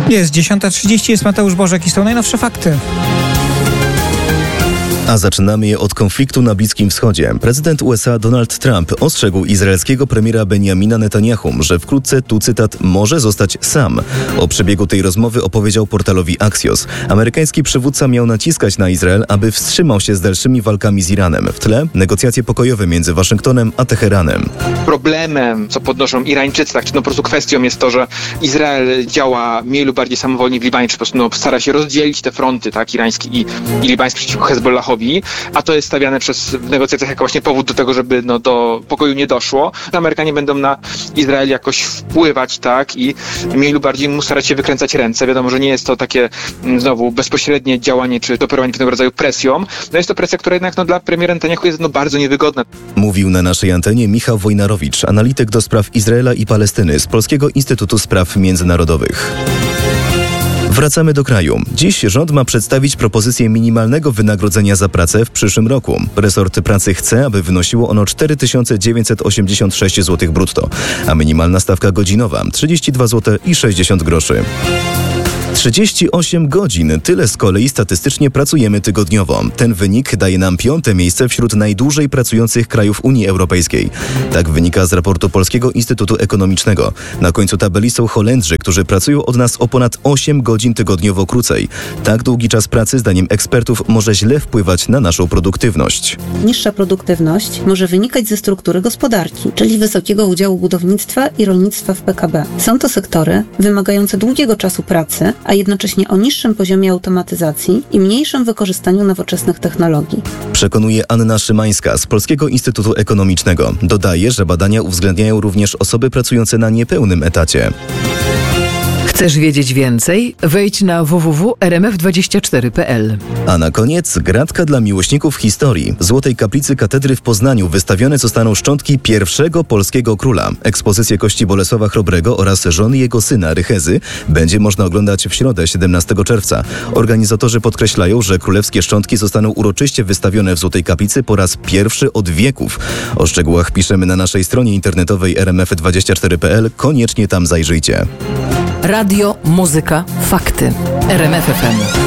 Jest 10:30, jest Mateusz Bożek i są najnowsze fakty. A zaczynamy je od konfliktu na Bliskim Wschodzie. Prezydent USA Donald Trump ostrzegł izraelskiego premiera Benjamina Netanyahu, że wkrótce, tu cytat, może zostać sam. O przebiegu tej rozmowy opowiedział portalowi Axios. Amerykański przywódca miał naciskać na Izrael, aby wstrzymał się z dalszymi walkami z Iranem. W tle negocjacje pokojowe między Waszyngtonem a Teheranem. Problemem, co podnoszą Irańczycy, tak, czy po prostu kwestią jest to, że Izrael działa mniej lub bardziej samowolnie w Libanie, czy po prostu stara się rozdzielić te fronty, tak, irański i libański przeciwko Hezbollahowi, a to jest stawiane w negocjacjach jako właśnie powód do tego, żeby do pokoju nie doszło. Amerykanie będą na Izrael jakoś wpływać, tak, i mniej lub bardziej mu starać się wykręcać ręce. Wiadomo, że nie jest to takie znowu bezpośrednie działanie, czy operowanie pewnego rodzaju presją. No jest to presja, która jednak dla premiera Netanyahu jest bardzo niewygodna. Mówił na naszej antenie Michał Wojnarowicz, analityk do spraw Izraela i Palestyny z Polskiego Instytutu Spraw Międzynarodowych. Wracamy do kraju. Dziś rząd ma przedstawić propozycję minimalnego wynagrodzenia za pracę w przyszłym roku. Resort pracy chce, aby wynosiło ono 4986 zł brutto, a minimalna stawka godzinowa 32,60 zł. 38 godzin. Tyle z kolei statystycznie pracujemy tygodniowo. Ten wynik daje nam 5. miejsce wśród najdłużej pracujących krajów Unii Europejskiej. Tak wynika z raportu Polskiego Instytutu Ekonomicznego. Na końcu tabeli są Holendrzy, którzy pracują od nas o ponad 8 godzin tygodniowo krócej. Tak długi czas pracy, zdaniem ekspertów, może źle wpływać na naszą produktywność. Niższa produktywność może wynikać ze struktury gospodarki, czyli wysokiego udziału budownictwa i rolnictwa w PKB. Są to sektory wymagające długiego czasu pracy, a jednocześnie o niższym poziomie automatyzacji i mniejszym wykorzystaniu nowoczesnych technologii. Przekonuje Anna Szymańska z Polskiego Instytutu Ekonomicznego. Dodaje, że badania uwzględniają również osoby pracujące na niepełnym etacie. Chcesz wiedzieć więcej? Wejdź na www.rmf24.pl. A na koniec gratka dla miłośników historii. W Złotej Kaplicy Katedry w Poznaniu wystawione zostaną szczątki pierwszego polskiego króla. Ekspozycję kości Bolesława Chrobrego oraz żony jego syna Rychezy będzie można oglądać w środę 17 czerwca. Organizatorzy podkreślają, że królewskie szczątki zostaną uroczyście wystawione w Złotej Kaplicy po raz pierwszy od wieków. O szczegółach piszemy na naszej stronie internetowej rmf24.pl. Koniecznie tam zajrzyjcie. Radio, muzyka, fakty. RMF FM.